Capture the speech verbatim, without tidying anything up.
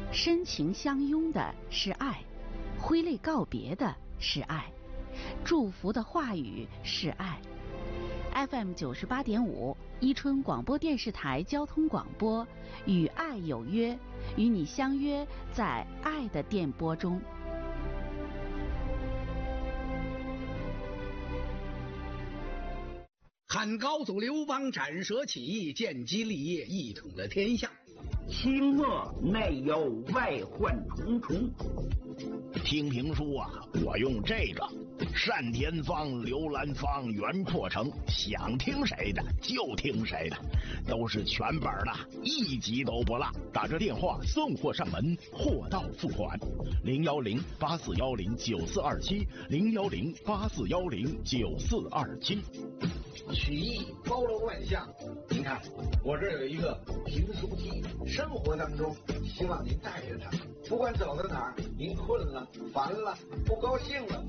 深情相拥的是爱，挥泪告别的是爱，祝福的话语是爱。F M 九十八点五，伊春广播电视台交通广播，与爱有约，与你相约在爱的电波中。 汉高祖刘邦斩蛇起义，建基立业，一统了天下。 清末内忧外患重重。 听评书啊，我用这个单田芳、刘兰芳、袁阔成，想听谁的就听谁的，都是全本的，一集都不落。打着电话送货上门，货到付款。零幺零八四幺零九四二七，零幺零八四幺零九四二七。 曲艺包罗万象，您看我这有一个评书机，生活当中希望您带着它，不管走到哪儿，您困了、烦了、不高兴了。